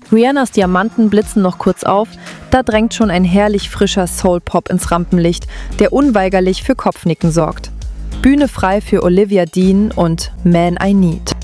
Rihannas Diamanten blitzen noch kurz auf, da drängt schon ein herrlich frischer Soul-Pop ins Rampenlicht, der unweigerlich für Kopfnicken sorgt. Bühne frei für Olivia Dean und Man I Need.